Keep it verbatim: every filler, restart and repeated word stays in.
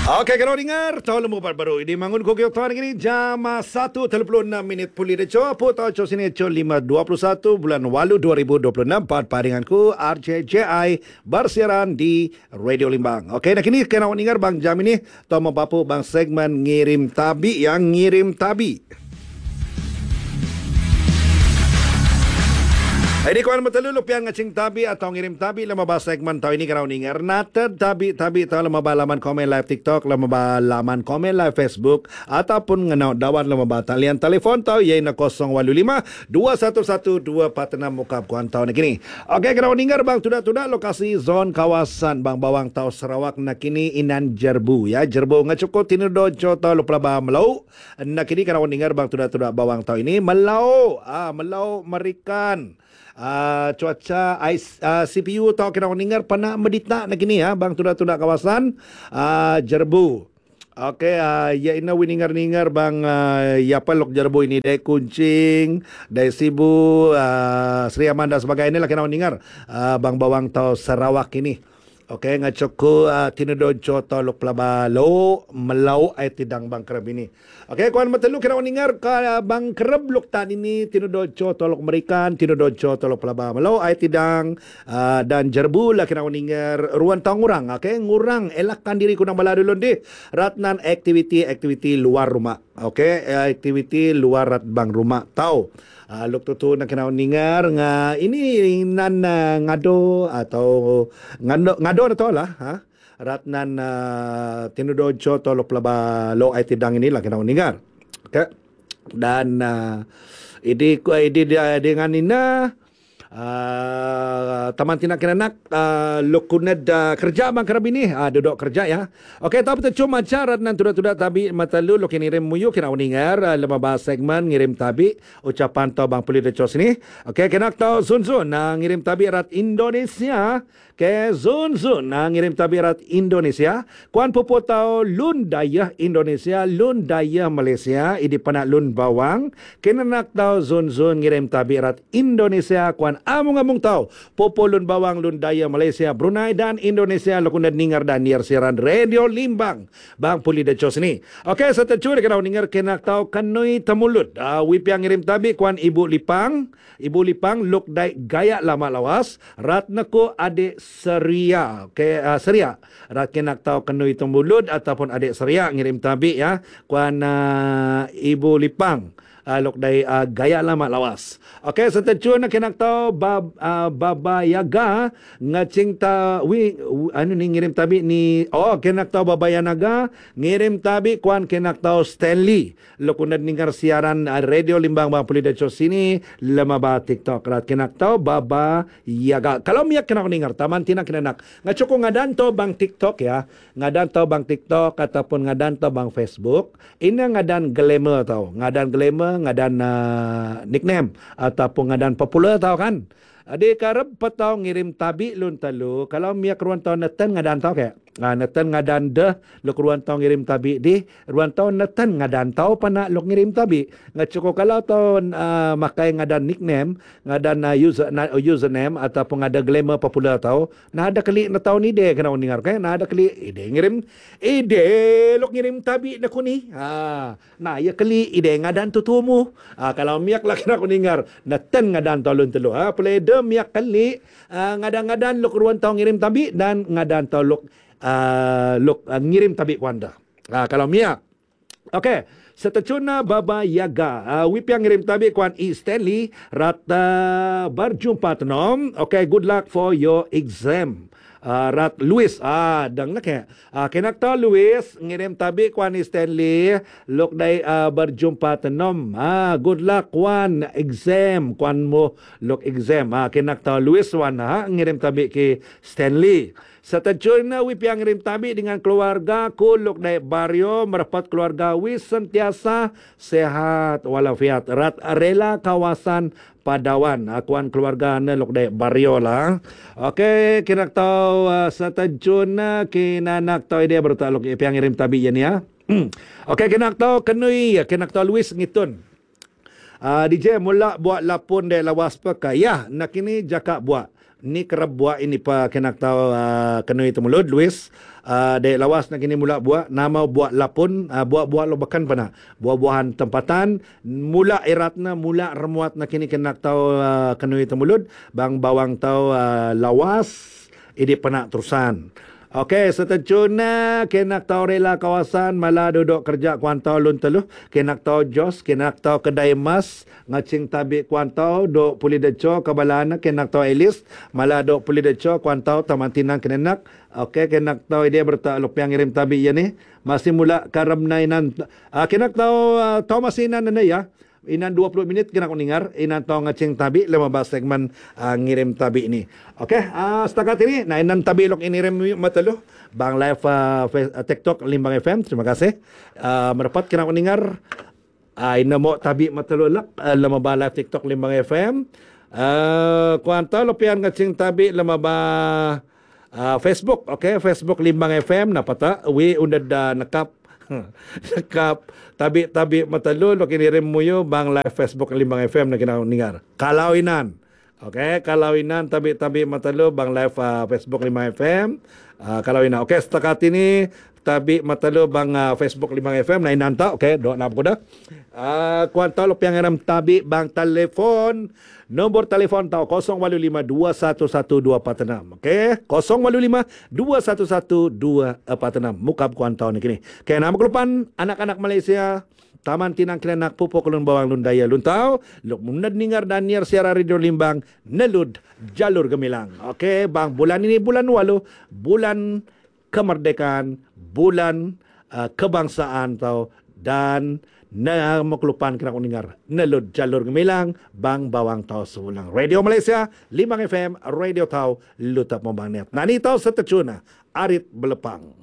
Okey, kalau dengar, tahun lembu baru ini mangun ko tahun ini jam satu tiga puluh enam minit pulih de cho po tahun cho sini cho lima dua puluh satu bulan Walu dua ribu dua puluh enam part paringanku R J J I bersiaran di Radio Limbang. Okey, nak ini kena dengar bang jam ini tau mapapu bang segmen ngirim tabi yang ngirim tabi. Ini kawan betul lupian ngacing tabi atau ngirim tabi lama bahas segmen tahu ini kerana dengar nata tabi tabi tahu lama bahas laman komen live TikTok, lama bahas laman komen live Facebook ataupun ngenau dawan lama bahas talian telefon tahu ia na kosong walu lima dua satu satu dua empat enam muka kawan tahu nak ini. Okey kerana dengar bang tudak-tudak lokasi zon kawasan bang bawang tahu Sarawak nak ini inan Jerbu ya Jerbu ngacukut tinudo jo tahu lupa bah melau nak ini kerana dengar bang tudak-tudak bawang tahu ini melau ah melau merikan. Uh, cuaca ais, uh, C P U tau kena dengar pernah medita nak gini ya bang tudak-tudak kawasan uh, Jerbu. Okey, uh, ya ina winingar-ningar bang uh, ya pelok Jerbu ini dari Kuncing, dari Sibu, uh, Sri Amanda sebagainya lah kena dengar uh, bang bawang tau Sarawak ini. Okey, ngacoko uh, tinudon coto lok pelaba lo melau ay tidang bang kerab ini. Okey, kuan matelu kena dengar ka bang kerab lok tan ini tinudon coto lok merikan, tinudon coto lok pelaba melau ay tidang uh, dan Jerbu lah kena dengar ruan tang ngurang. Okey, ngurang elakkan diri kunang balado londi ratnan aktiviti-aktiviti luar rumah. Okey, aktiviti luar rat bang rumah tau. Uh, luk tu tu nak kena dengar nga ini nan uh, ngado atau ngado ngado na to lah ha ratnan uh, tinudo joto lok plaba lo ai tidang ini lah kena dengar. Okey. Dan uh, ini ku ini dengan ina Uh, taman tina kena nak uh, lokuned uh, kerja bang kerab ini uh, duduk kerja ya. Okey, tapi tu cuma cara nan tudak-tudak tabi matalu lo kini ngirim muyu kena dengar uh, lama bahas segmen ngirim tabi ucapan tau bang puli de cos ni. Okey, kena tahu zun zun uh, ngirim tabi rat Indonesia ke zun zun uh, ngirim tabi rat Indonesia kuan popo tau lun dayah Indonesia lun dayah Malaysia idi panak lun bawang kena nak tahu zun zun ngirim tabi rat Indonesia kuan among-among tahu popo lun bawang lun daya Malaysia Brunei dan Indonesia lakukan ningar dan niar siaran Radio Limbang bang puli de cos ni. Okey, setelah kena ningar kena tahu kanui temulut uh, wipiang ngirim tabi kuan ibu Lipang ibu Lipang luk dai gaya lama lawas rat nako adik Seria. Okey, uh, Seria rat kena tahu kanui temulut ataupun adik Seria ngirim tabi ya kuan uh, ibu Lipang Uh, lok dari uh, gaya lama lawas. Okey, setelah nak kena tahu bab uh, Baba Yaga ngacing ta wi anu ni ngirim tabi ni oh kena tahu Baba Yanaga ngirim tabi kuan kena tahu Stanley lok unad ningar siaran uh, Radio Limbang bang puli de cos sini lama ba TikTok rat kena tahu Baba Yaga. Kalau miak kena ningar taman tina kena nak ngacoko ngadan to bang TikTok ya ngadan to bang TikTok ataupun ngadan to bang Facebook ina ngadan glamour tau ngadan glamour ngadan uh, nickname ataupun ngadan popular tahu kan. Adik karep petau ngirim tabi lun telu kalau miak ruan tau neten ngadan tau ke uh, neten ngadan deh luk ruan tau ngirim tabi di ruan tau neten ngadan tau pana luk ngirim tabi ngacuko kalau tau uh, makai ngadan nickname ngadan uh, user uh, username ataupun ngada glamour popular tau nah ada kali na tau ni de kena dengar kan nah ada kali ide ngirim ide luk ngirim tabi na kuni ha nah ya kali ide ngadan tutumu uh, kalau miak lah kena dengar neten ngadan tau lun telu ha play miak kali uh, ngadan-ngadan luk ruan tau ngirim tabi dan ngadan tau luk uh, luk uh, ngirim tabi kuanda. Uh, kalau miak. Okey, setecuna Baba Yaga. Uh, Wipiang ngirim tabi kuan E Stanley rata berjumpa tenom. Okey, good luck for your exam. Uh, Rat Louis ah dang nak ya uh, kena tahu Louis ngirim tabi kuan Stanley lok dai uh, berjumpa tenom ah good luck kuan exam kuan mo lok exam ah kena tahu Louis wan ha ngirim tabi ke Stanley. Seterusnya wipiang ngirim tabi dengan keluarga ku lok dai Barrio merapat keluarga wis sentiasa sehat walafiat rat rela kawasan Padawan akuan keluarga na lok dai Barrio lah. Okey, kena tahu uh, seterusnya kena nak tahu dia bertaluk ipiang ngirim tabi yan ya. Okey, kena tahu kenui kena tahu Louis ngitun. Uh, D J mula buat lapun de lawas pakai. Ya, nak ini jakak buat. ni kerap buat ini pa kenak tahu uh, kenui temulud Luis uh, dek lawas nak kini mula buat nama buat lapun uh, buat-buat lo bahkan pana buah-buahan tempatan mula eratna mula remuat nak kini kenak tahu uh, kenui temulud bang bawang tahu uh, lawas ini pena terusan. Okey, seterusnya kenak tahu rela kawasan malah duduk kerja kuantau lun teluh, kenak tahu jos, kenak tahu kedai emas, ngacing tabik kuantau duk puli deco kabalana kenak tahu elis, malah duk puli deco kuantau tamantinan kenenak. Okey, kenak tahu dia bertak lupiang ngirim tabik ya ni. Masih mula karam nainan. Uh, kenak tahu uh, tahu masih inan na ya. Inan dua puluh minit kena kuningar inan tahu ngacing tabi lima belas segmen uh, ngirim tabi ini. Okey, uh, setakat ini nah inan tabi lok inirim mataluh bang live uh, uh, TikTok Limbang F M. Terima kasih. Uh, mendapat kena kuningar uh, ina mo tabi mataluh lak uh, lima belas live TikTok Limbang F M. Uh, kuanta lopian ngacing tabi lima belas uh, Facebook. Okey, Facebook Limbang F M napata we undad uh, nakap Nakap tabi-tabi matalun lo kinirim mo yo bang live Facebook Limbang F M na kinaningar. Kalawinan. Okay, kalawinan tabi-tabi matalo bang live uh, Facebook Limbang F M. Uh, kalawinan. Okay, setakat ini tabi matalo bang uh, Facebook Limbang F M na inanta. Okay, do na ko da. Ah, uh, kuanta lo piangaram tabi bang telefon. Nombor telefon tau kosong walu lima dua satu satu dua empat enam. Okey, kosong walu lima dua satu satu dua empat enam. Mukab kuantau ni kini. Okey, nama kelupan anak-anak Malaysia. Taman Tinang Klenak Pupo Kulun Bawang Lundaya Luntau. Luk munad ningar dan niar siara Radio Limbang Nelud Jalur Gemilang. Okey, bang bulan ini bulan walu, bulan kemerdekaan, bulan uh, kebangsaan tau dan na maklupan kena kuningar Nelud Jalur Gemilang bang bawang tau sulang Radio Malaysia Limbang F M Radio tau lutap membang net nani tau setercuna arit belepang.